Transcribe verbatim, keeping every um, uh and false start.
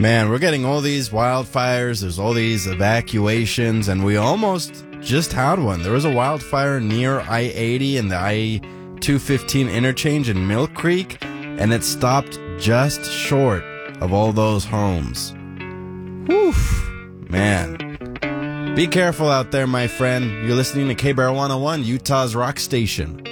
Man, we're getting all these wildfires, there's all these evacuations, and we almost just had one. There was a wildfire near I eighty and the I two fifteen interchange in Mill Creek, and it stopped just short of all those homes. Whew, man. Be careful out there, my friend. You're listening to K B R one oh one, Utah's rock station.